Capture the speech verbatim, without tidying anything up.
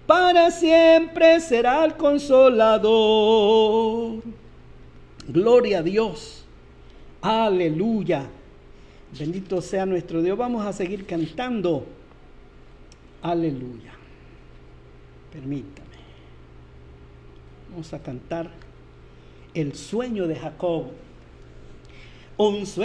para siempre será el Consolador. Gloria a Dios. Aleluya. Bendito sea nuestro Dios. Vamos a seguir cantando. Aleluya. Permítame. Vamos a cantar el sueño de Jacob. Un sueño